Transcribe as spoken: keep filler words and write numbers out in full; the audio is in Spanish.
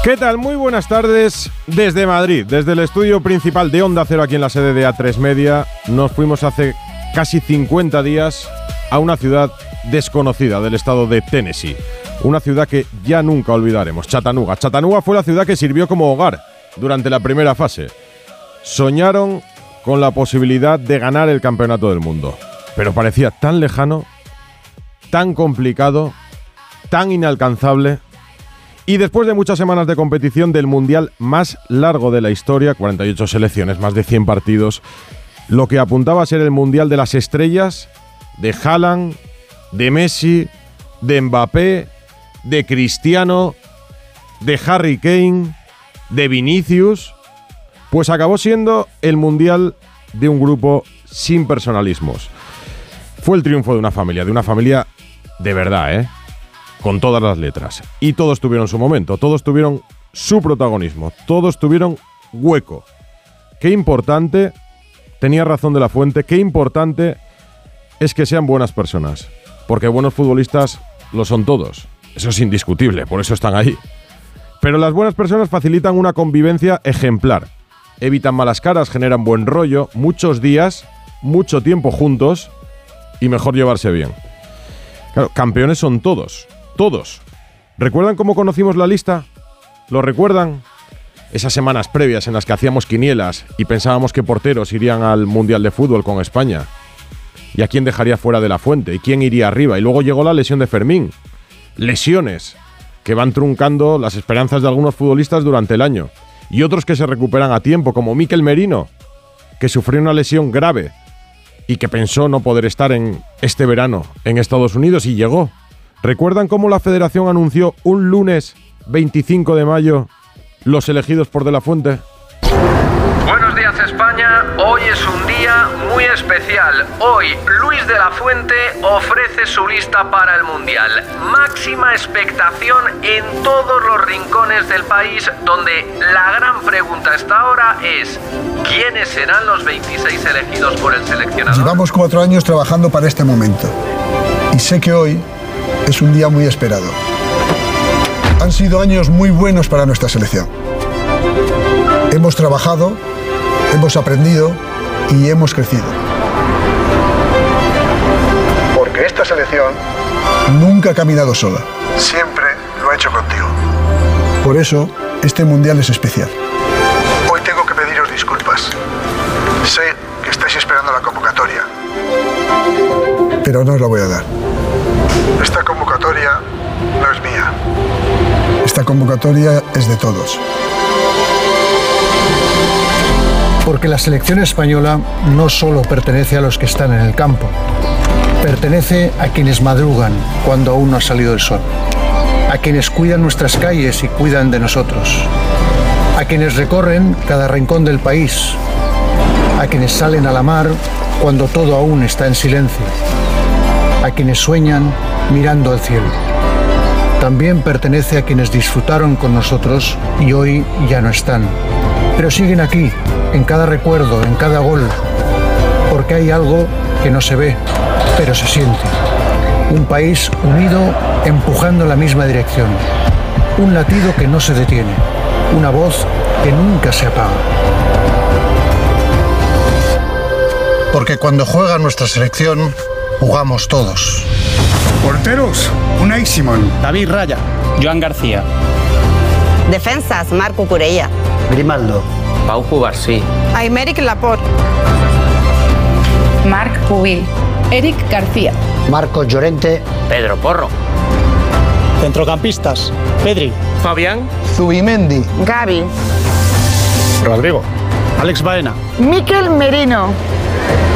¿Qué tal? Muy buenas tardes desde Madrid, desde el estudio principal de Onda Cero aquí en la sede de A tres Media. Nos fuimos hace casi cincuenta días a una ciudad desconocida del estado de Tennessee. Una ciudad que ya nunca olvidaremos, Chattanooga. Chattanooga fue la ciudad que sirvió como hogar durante la primera fase. Soñaron con la posibilidad de ganar el campeonato del mundo, pero parecía tan lejano, tan complicado, tan inalcanzable. Y después de muchas semanas de competición del mundial más largo de la historia, cuarenta y ocho selecciones, más de cien partidos, lo que apuntaba a ser el mundial de las estrellas, de Haaland, de Messi, de Mbappé, de Cristiano, de Harry Kane, de Vinicius, pues acabó siendo el mundial de un grupo sin personalismos. Fue el triunfo de una familia, de una familia de verdad, ¿eh? Con todas las letras. Y todos tuvieron su momento, todos tuvieron su protagonismo, todos tuvieron hueco. Qué importante, tenía razón de la Fuente, qué importante es que sean buenas personas. Porque buenos futbolistas lo son todos. Eso es indiscutible, por eso están ahí. Pero las buenas personas facilitan una convivencia ejemplar. Evitan malas caras, generan buen rollo, muchos días, mucho tiempo juntos y mejor llevarse bien. Claro, campeones son todos. Todos. ¿Recuerdan cómo conocimos la lista? ¿Lo recuerdan? Esas semanas previas en las que hacíamos quinielas y pensábamos que porteros irían al Mundial de Fútbol con España. ¿Y a quién dejaría fuera de la Fuente? ¿Y quién iría arriba? Y luego llegó la lesión de Fermín. Lesiones que van truncando las esperanzas de algunos futbolistas durante el año. Y otros que se recuperan a tiempo, como Mikel Merino, que sufrió una lesión grave y que pensó no poder estar en este verano en Estados Unidos y llegó. ¿Recuerdan cómo la Federación anunció un lunes veinticinco de mayo los elegidos por De la Fuente? Buenos días, España. Hoy es un día muy especial. Hoy Luis de la Fuente ofrece su lista para el Mundial. Máxima expectación en todos los rincones del país, donde la gran pregunta hasta ahora es ¿quiénes serán los veintiséis elegidos por el seleccionador? Llevamos cuatro años trabajando para este momento y sé que hoy es un día muy esperado. Han sido años muy buenos para nuestra selección. Hemos trabajado, hemos aprendido y hemos crecido. Porque esta selección nunca ha caminado sola. Siempre lo ha hecho contigo. Por eso, este mundial es especial. Hoy tengo que pediros disculpas. Sé que estáis esperando la convocatoria, pero no os la voy a dar. Esta convocatoria no es mía. Esta convocatoria es de todos. Porque la selección española no solo pertenece a los que están en el campo, pertenece a quienes madrugan cuando aún no ha salido el sol, a quienes cuidan nuestras calles y cuidan de nosotros, a quienes recorren cada rincón del país, a quienes salen a la mar cuando todo aún está en silencio, a quienes sueñan mirando al cielo. También pertenece a quienes disfrutaron con nosotros y hoy ya no están, pero siguen aquí, en cada recuerdo, en cada gol, porque hay algo que no se ve, pero se siente. Un país unido, empujando en la misma dirección. Un latido que no se detiene. Una voz que nunca se apaga. Porque cuando juega nuestra selección, jugamos todos. Porteros, Unai Simón, David Raya, Joan García. Defensas, Marco Curella, Grimaldo, Pau Cubarsí, Aymeric Laporte, Marc Pubil, Eric García, Marcos Llorente, Pedro Porro. Centrocampistas, Pedri, Fabián, Zubimendi, Gavi, Rodrigo, Alex Baena, Mikel Merino,